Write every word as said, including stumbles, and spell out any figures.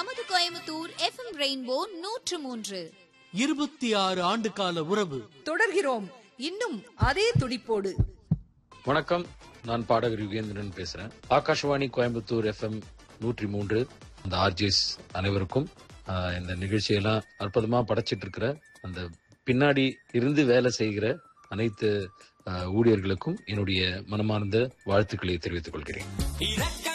நமது Coimbatore FM rainbow நூற்று மூன்று. இருபத்தி ஆறு ஆண்டு கால உறவு. தொடர்கிறோம் இன்னும் அதே துடிப்போடு. வணக்கம், நான் பாடகர் யுகேந்திரன் பேசுறேன். ஆகாஷவாணி கோயம்புத்தூர் எஃப்எம் நூற்றி மூன்று அந்த ஆர்ஜிஎஸ் அனைவருக்கும் இந்த நிகழ்ச்சியெல்லாம் அற்புதமா படைச்சிட்டு இருக்கிற அந்த பின்னாடி இருந்து வேலை செய்கிற அனைத்து ஊழியர்களுக்கும் என்னுடைய மனமார்ந்த வாழ்த்துக்களை தெரிவித்துக் கொள்கிறேன்.